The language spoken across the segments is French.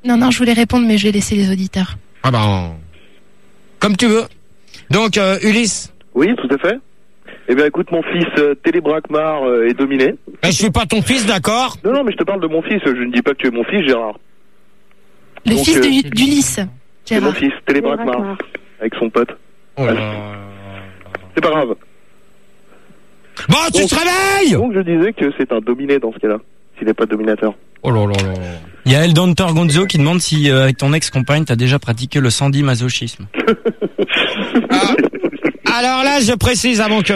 Non, je voulais répondre, mais je vais laisser les auditeurs. Ah ben, comme tu veux. Donc, Ulysse. Oui, tout à fait. Eh bien, écoute, mon fils Télébracmar est dominé. Je suis pas ton fils, d'accord? Non, mais je te parle de mon fils. Je ne dis pas que tu es mon fils, Gérard. Le fils d'Ulysse. C'est mon fils, Télébracmar, avec son pote. Oh là. C'est pas grave. Bon, tu te réveilles! Donc, je disais que c'est un dominé dans ce cas-là, s'il n'est pas dominateur. Oh là là là. Il y a Eldon Gonzo qui demande si avec ton ex-compagne t'as déjà pratiqué le sandy-masochisme. Alors là, je précise avant que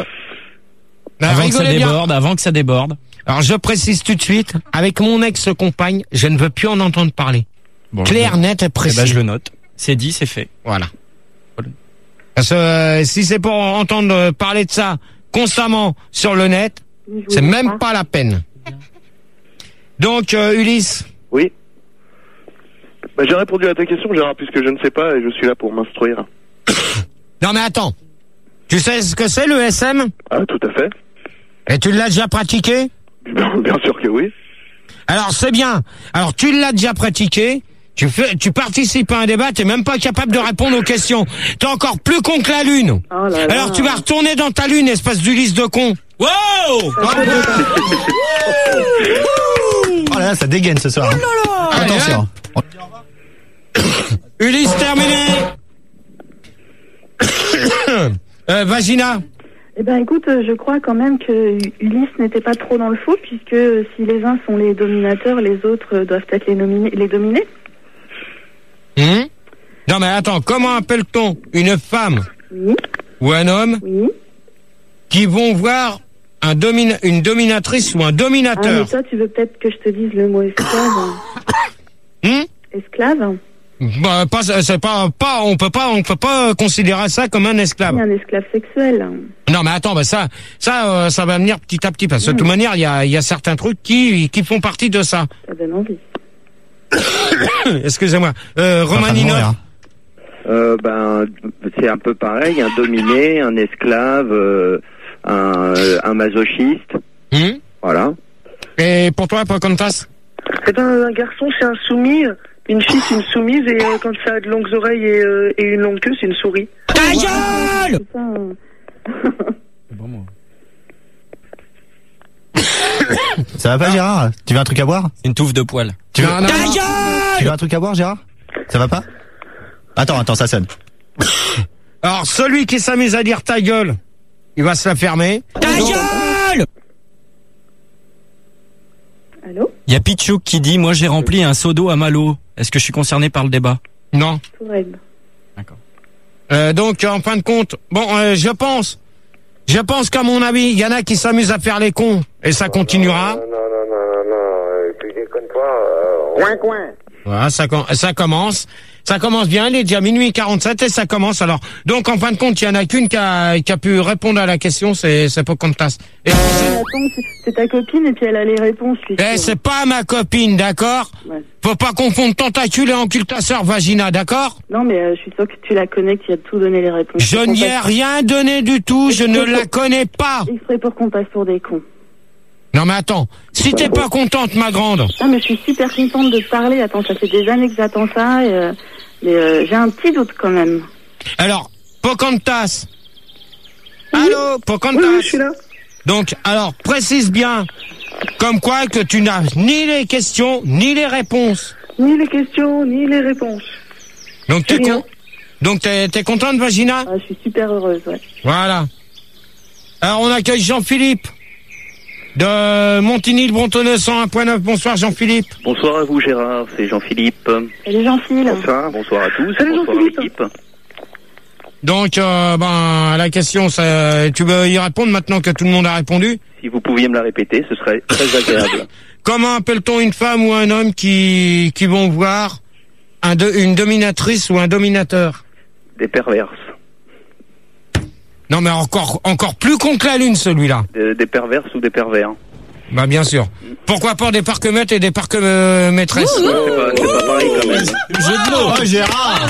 Avant que ça déborde. Alors je précise tout de suite, avec mon ex-compagne, je ne veux plus en entendre parler. Bon, Clair, net et précis. Eh ben, je le note. C'est dit, c'est fait. Voilà. Parce que si c'est pour entendre parler de ça constamment sur le net, c'est même pas la peine. Donc, Ulysse. Oui. Bah, j'ai répondu à ta question, Gérard, puisque je ne sais pas et je suis là pour m'instruire. Non mais attends. Tu sais ce que c'est le SM? Ah, tout à fait. Et tu l'as déjà pratiqué? Bien sûr que oui. Alors c'est bien. Alors tu l'as déjà pratiqué. Tu participes à un débat, t'es même pas capable de répondre aux questions. T'es encore plus con que la lune. Oh là là. Alors tu vas retourner dans ta lune, espèce d'Ulysse de con. Wow! Oh là là, ça dégaine ce soir. Attention. Ulysse terminé. Vagina. Eh ben écoute, je crois quand même que Ulysse n'était pas trop dans le faux, puisque si les uns sont les dominateurs, les autres doivent être les dominés. Non mais attends, comment appelle-t-on une femme ou un homme qui vont voir une dominatrice ou un dominateur? Ah mais toi tu veux peut-être que je te dise le mot esclave. Esclave? Bah on peut pas considérer ça comme un esclave. C'est un esclave sexuel. Non mais attends, bah ça va venir petit à petit parce que de toute manière il y a certains trucs qui font partie de ça. Ça donne envie. Excusez-moi. Romanino. C'est un peu pareil, un dominé, un esclave, un masochiste. Voilà. Et pour toi, Pocahontas? Eh ben, un garçon, c'est un soumis, une fille, c'est une soumise, et quand ça a de longues oreilles et une longue queue, c'est une souris. Ta gueule! Bon, moi. Ça va pas, Gérard? Tu veux un truc à boire? Une touffe de poils. Tu veux... Ta gueule! Tu veux un truc à boire, Gérard? Ça va pas? Attends, ça sonne. Alors, celui qui s'amuse à dire ta gueule, il va se la fermer. Ta gueule! Allô? Il y a Pichouk qui dit, moi j'ai rempli un seau d'eau à Malo. Est-ce que je suis concerné par le débat? Non. D'accord. Donc, en fin de compte, je pense qu'à mon avis, il y en a qui s'amusent à faire les cons, et ça continuera. Non, tu déconnes pas. Coin. Voilà, ça commence. Ça commence bien, il est déjà minuit 47 et ça commence alors. Donc en fin de compte, il y en a qu'une qui a pu répondre à la question, c'est Pocahontas. Et Attends, c'est ta copine et puis elle a les réponses. c'est pas ma copine, d'accord? Ouais. Faut pas confondre tentacule et occultateur vagina, d'accord? Non mais je suis sûre que tu la connais, que tu as tout donné les réponses. Je n'y ai rien donné du tout, je ne la connais pas. Exprès pour qu'on passe pour des cons. Non mais attends, si t'es pas contente, ma grande. Ah mais je suis super contente de te parler. Attends, ça fait des années que j'attends ça, mais j'ai un petit doute quand même. Alors, Pocahontas. Allô, Pocahontas. Oui, je suis là. Donc, alors, précise bien, comme quoi que tu n'as ni les questions, ni les réponses. Ni les questions, ni les réponses. Donc, t'es contente, Vagina? Ah, je suis super heureuse, ouais. Voilà. Alors, on accueille Jean-Philippe de Montigny-le-Bretonneux 101.9. Bonsoir, Jean-Philippe. Bonsoir à vous, Gérard, c'est Jean-Philippe. Salut Jean-Philippe. Bonsoir à tous. Salut bonsoir à Jean-Philippe. l'équipe. Donc, la question, tu veux y répondre maintenant que tout le monde a répondu? Si vous pouviez me la répéter, ce serait très agréable. Comment appelle-t-on une femme ou un homme qui vont voir une dominatrice ou un dominateur? Des perverses. Non mais encore plus con que la lune celui-là. Des perverses ou des pervers. Bah bien sûr. Pourquoi pas des parcs-maîtres et des parcs-maîtresses? C'est pas pareil quand même. Jeu de mots. Oh, Gérard!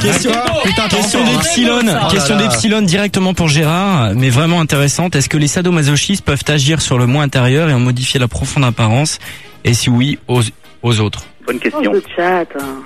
Question d'Epsilon directement pour Gérard, mais vraiment intéressante. Est-ce que les sadomasochistes peuvent agir sur le moi intérieur et en modifier la profonde apparence? Et si oui, aux autres? Bonne question. Oh, le chat.